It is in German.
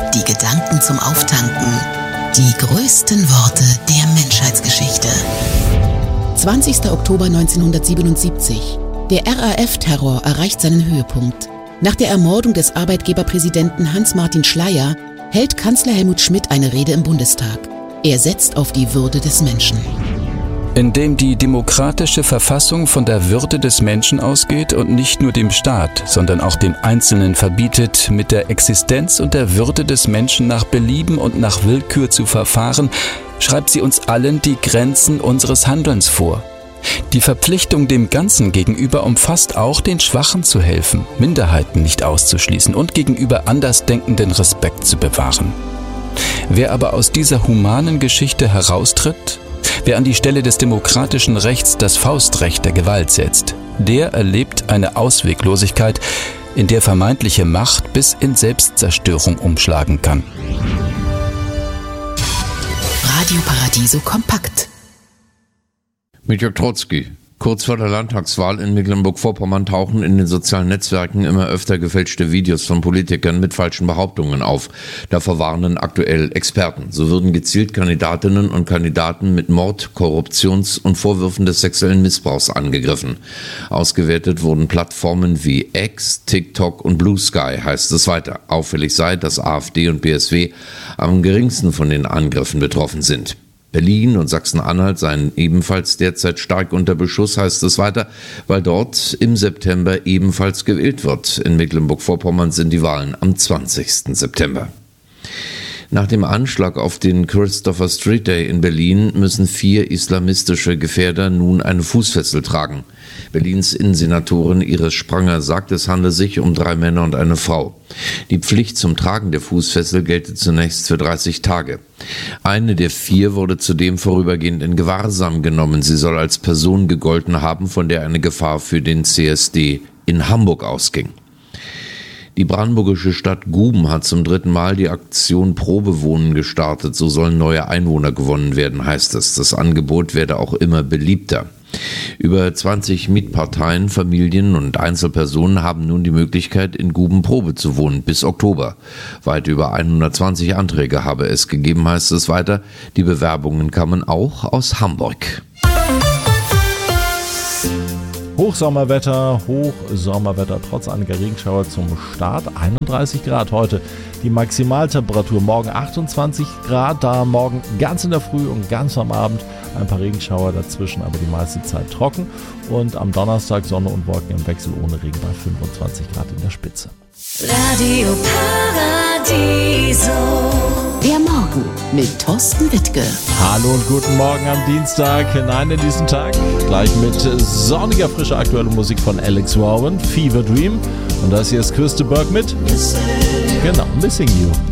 die Gedanken zum Auftanken, die größten Worte der Menschheitsgeschichte. 20. Oktober 1977. Der RAF-Terror erreicht seinen Höhepunkt. Nach der Ermordung des Arbeitgeberpräsidenten Hans-Martin Schleyer hält Kanzler Helmut Schmidt eine Rede im Bundestag. Er setzt auf die Würde des Menschen. Indem die demokratische Verfassung von der Würde des Menschen ausgeht und nicht nur dem Staat, sondern auch dem Einzelnen verbietet, mit der Existenz und der Würde des Menschen nach Belieben und nach Willkür zu verfahren, schreibt sie uns allen die Grenzen unseres Handelns vor. Die Verpflichtung dem Ganzen gegenüber umfasst auch, den Schwachen zu helfen, Minderheiten nicht auszuschließen und gegenüber Andersdenkenden Respekt zu bewahren. Wer aber aus dieser humanen Geschichte heraustritt, wer an die Stelle des demokratischen Rechts das Faustrecht der Gewalt setzt, der erlebt eine Ausweglosigkeit, in der vermeintliche Macht bis in Selbstzerstörung umschlagen kann. Radio Paradiso kompakt. Mit Jörg Trotzki. Kurz vor der Landtagswahl in Mecklenburg-Vorpommern tauchen in den sozialen Netzwerken immer öfter gefälschte Videos von Politikern mit falschen Behauptungen auf. Davor warnen aktuell Experten. So würden gezielt Kandidatinnen und Kandidaten mit Mord, Korruptions- und Vorwürfen des sexuellen Missbrauchs angegriffen. Ausgewertet wurden Plattformen wie X, TikTok und Blue Sky, heißt es weiter. Auffällig sei, dass AfD und BSW am geringsten von den Angriffen betroffen sind. Berlin und Sachsen-Anhalt seien ebenfalls derzeit stark unter Beschuss, heißt es weiter, weil dort im September ebenfalls gewählt wird. In Mecklenburg-Vorpommern sind die Wahlen am 20. September. Nach dem Anschlag auf den Christopher Street Day in Berlin müssen 4 islamistische Gefährder nun eine Fußfessel tragen. Berlins Innensenatorin Iris Spranger sagt, es handle sich um 3 Männer und eine Frau. Die Pflicht zum Tragen der Fußfessel gelte zunächst für 30 Tage. Eine der 4 wurde zudem vorübergehend in Gewahrsam genommen. Sie soll als Person gegolten haben, von der eine Gefahr für den CSD in Hamburg ausging. Die brandenburgische Stadt Guben hat zum 3. Mal die Aktion Probewohnen gestartet. So sollen neue Einwohner gewonnen werden, heißt es. Das Angebot werde auch immer beliebter. Über 20 Mietparteien, Familien und Einzelpersonen haben nun die Möglichkeit, in Guben Probe zu wohnen bis Oktober. Weit über 120 Anträge habe es gegeben, heißt es weiter. Die Bewerbungen kamen auch aus Hamburg. Hochsommerwetter trotz einiger Regenschauer zum Start. 31 Grad heute. Die Maximaltemperatur morgen 28 Grad, da morgen ganz in der Früh und ganz am Abend ein paar Regenschauer dazwischen, aber die meiste Zeit trocken. Und am Donnerstag Sonne und Wolken im Wechsel ohne Regen bei 25 Grad in der Spitze. Radio Paradiso. Der Morgen mit Thorsten Wittke. Hallo und guten Morgen am Dienstag hinein in diesen Tag. Gleich mit sonniger, frischer aktueller Musik von Alex Warren, Fever Dream. Und das hier ist Kirsten Berg mit Missing You.